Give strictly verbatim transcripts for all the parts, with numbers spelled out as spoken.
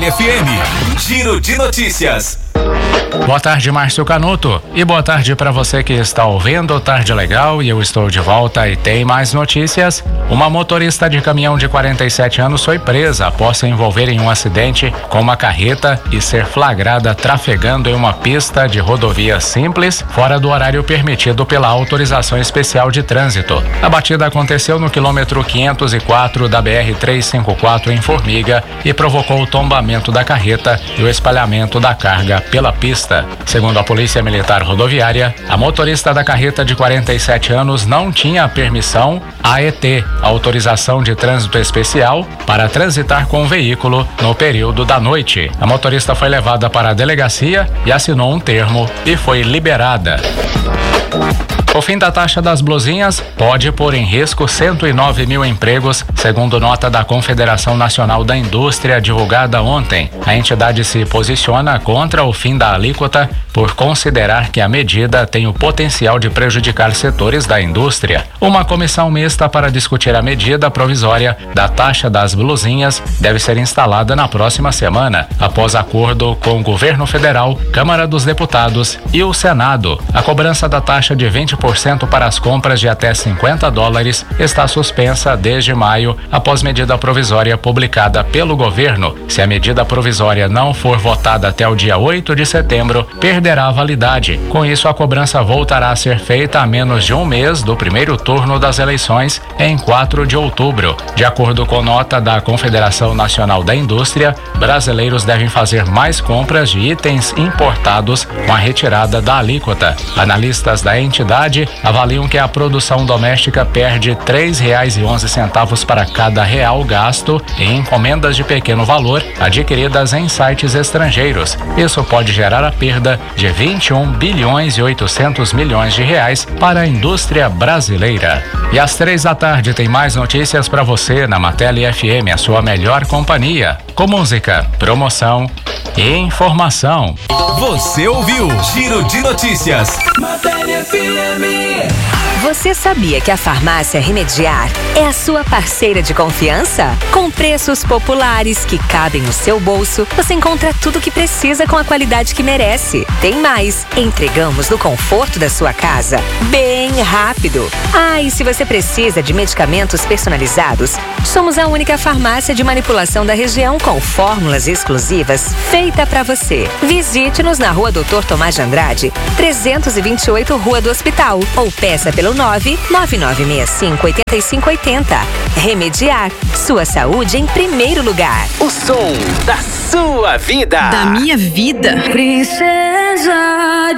F M. Giro de notícias. Boa tarde, Márcio Canuto. E boa tarde para você que está ouvindo Tarde Legal, e eu estou de volta e tem mais notícias. Uma motorista de caminhão de quarenta e sete anos foi presa após se envolver em um acidente com uma carreta e ser flagrada trafegando em uma pista de rodovia simples fora do horário permitido pela autorização especial de trânsito. A batida aconteceu no quilômetro quinhentos e quatro da B R trezentos e cinquenta e quatro em Formiga e provocou o tombamento da carreta e o espalhamento da carga pela pista. Segundo a Polícia Militar Rodoviária, a motorista da carreta de quarenta e sete anos não tinha a permissão A E T, autorização de trânsito especial, para transitar com o veículo no período da noite. A motorista foi levada para a delegacia e assinou um termo e foi liberada. O fim da taxa das blusinhas pode pôr em risco cento e nove mil empregos, segundo nota da Confederação Nacional da Indústria divulgada ontem. A entidade se posiciona contra o fim da alíquota por considerar que a medida tem o potencial de prejudicar setores da indústria. Uma comissão mista para discutir a medida provisória da taxa das blusinhas deve ser instalada na próxima semana, após acordo com o governo federal, Câmara dos Deputados e o Senado. A cobrança da taxa de vinte por cento para as compras de até cinquenta dólares está suspensa desde maio, após medida provisória publicada pelo governo. Se a medida provisória não for votada até o dia oito de setembro, perderá a validade. Com isso, a cobrança voltará a ser feita a menos de um mês do primeiro turno das eleições, em quatro de outubro. De acordo com nota da Confederação Nacional da Indústria, brasileiros devem fazer mais compras de itens importados com a retirada da alíquota. Analistas da entidade avaliam que a produção doméstica perde três reais e onze centavos para cada real gasto em encomendas de pequeno valor adquiridas em sites estrangeiros. Isso pode gerar a perda de vinte e um bilhões e oitocentos milhões de reais para a indústria brasileira. E às três da tarde tem mais notícias para você na Martelli F M, a sua melhor companhia, com música, promoção e informação. Você ouviu Giro de Notícias. Martelli F M. Você sabia que a Farmácia Remediar é a sua parceira de confiança? Com preços populares que cabem no seu bolso, você encontra tudo o que precisa com a qualidade que merece. Tem mais, entregamos no conforto da sua casa, bem rápido. Ah, e se você precisa de medicamentos personalizados, somos a única farmácia de manipulação da região com fórmulas exclusivas feita para você. Visite-nos na Rua Doutor Tomás de Andrade, trezentos e vinte e oito, Rua do Hospital, ou peça pelo nove nove nove seis cinco oito cinco oito zero. Remediar, sua saúde em primeiro lugar. O som da sua vida. Da minha vida. Princesa,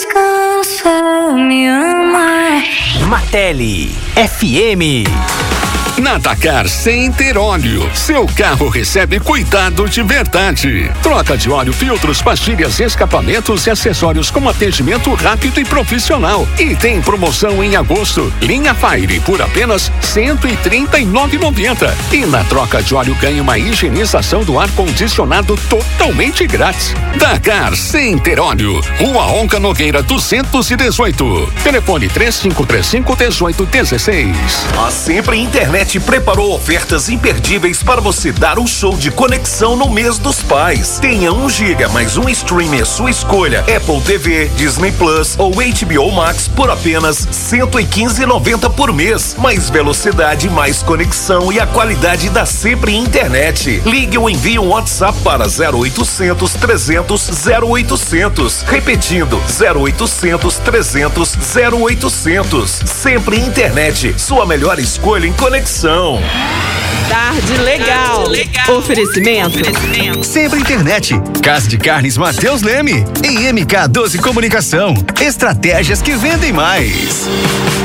descansa, me ama. Martelli F M. Natacar sem ter óleo. Seu carro recebe cuidado de verdade. Troca de óleo, filtros, pastilhas, escapamentos e acessórios com atendimento rápido e profissional. E tem promoção em agosto. Linha Fire por apenas cento e trinta e nove reais e noventa centavos. E na troca de óleo ganha uma higienização do ar-condicionado totalmente grátis. Dakar sem ter óleo. Rua Onca Nogueira duzentos e dezoito. Telefone três cinco três cinco, dezoito dezesseis. A Sempre Internet preparou ofertas imperdíveis para você dar um show de conexão no mês dos pais. Tenha um giga mais um streamer sua escolha, Apple T V, Disney Plus ou H B O Max por apenas cento e quinze reais e noventa centavos por mês. Mais velocidade, mais conexão e a qualidade da Sempre Internet. Ligue ou envie um WhatsApp para zero oitocentos, trezentos, zero oitocentos. Repetindo, zero oitocentos, trezentos, zero oitocentos. Sempre Internet, sua melhor escolha em conexão. Tarde legal. Tarde legal. Oferecimento. Oferecimento. Sempre Internet. Casa de Carnes Mateus Leme. E M K doze Comunicação. Estratégias que vendem mais.